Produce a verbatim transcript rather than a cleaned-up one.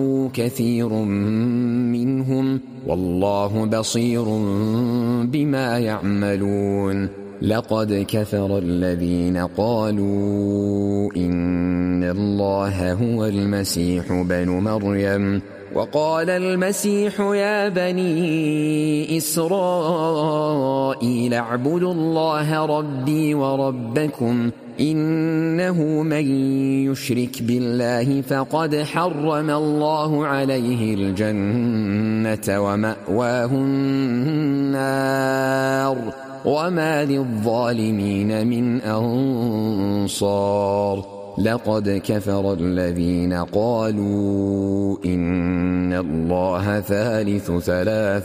كثير منهم والله بصير بما يعملون. لقد كفر الذين قالوا إن الله هو المسيح بن مريم وقال المسيح يا بني إسرائيل اعبدوا الله ربي وربكم إنه من يشرك بالله فقد حرم الله عليه الجنة ومأواه النار وما للظالمين من أنصار. لقد كفر الذين قالوا إن الله ثالث ثلاثة